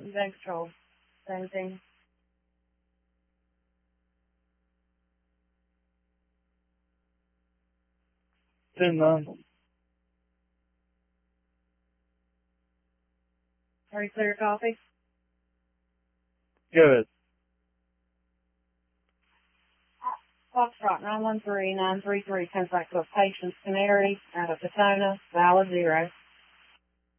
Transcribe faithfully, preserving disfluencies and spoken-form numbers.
Event control. Same thing. ten nine. Are you clear copy? Go ahead. Foxtrot nine one three nine three three comes back to a patient's Canary out of Petona, valid zero.